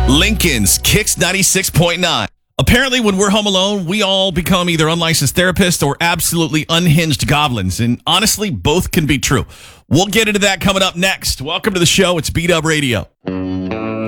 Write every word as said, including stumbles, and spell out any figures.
Lincoln's Kicks ninety-six point nine. Apparently, when we're home alone, we all become either unlicensed therapists or absolutely unhinged goblins. And honestly, both can be true. We'll get into that coming up next. Welcome to the show. It's B-Dub Radio.